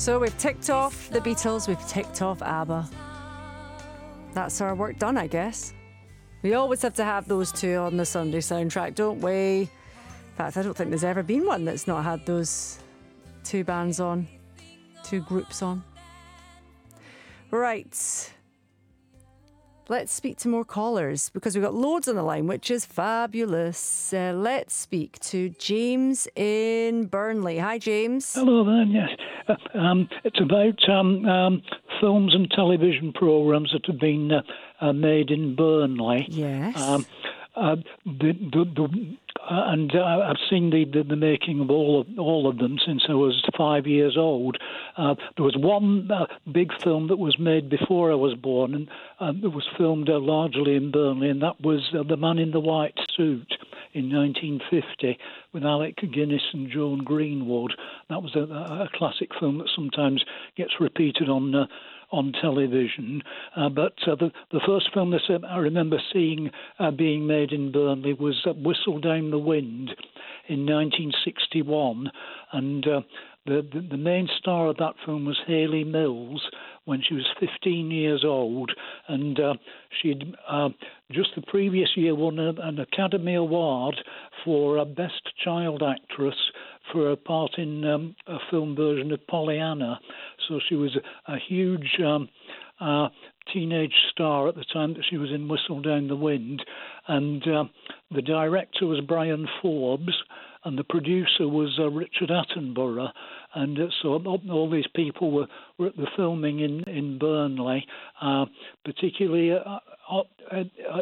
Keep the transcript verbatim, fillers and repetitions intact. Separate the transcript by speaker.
Speaker 1: So we've ticked off the Beatles, we've ticked off ABBA. That's our work done, I guess. We always have to have those two on the Sunday soundtrack, don't we? In fact, I don't think there's ever been one that's not had those two bands on, two groups on. Right. Let's speak to more callers because we've got loads on the line, which is fabulous. Uh, let's speak to James in Burnley. Hi, James.
Speaker 2: Hello there, yes. Uh, um, it's about um, um, films and television programmes that have been uh, uh, made in Burnley.
Speaker 1: Yes.
Speaker 2: Um, uh, the, the, the, uh, and uh, I've seen the, the, the making of all of all of them since I was five years old. Uh, there was one uh, big film that was made before I was born, and um, it was filmed uh, largely in Burnley, and that was uh, The Man in the White Suit in nineteen fifty with Alec Guinness and Joan Greenwood. That was a, a classic film that sometimes gets repeated on uh, on television. Uh, but uh, the, the first film that I remember seeing uh, being made in Burnley was uh, Whistle Down the Wind in nineteen sixty-one. And uh, the, the, the main star of that film was Hayley Mills when she was fifteen years old. And uh, she'd uh, just the previous year won a, an Academy Award for uh, Best Child Actress for a part in um, a film version of Pollyanna. So she was a, a huge um, uh, teenage star at the time that she was in Whistle Down the Wind. And uh, the director was Brian Forbes, and the producer was uh, Richard Attenborough. And uh, so all these people were, were at the filming in, in Burnley, uh, particularly uh, uh, uh,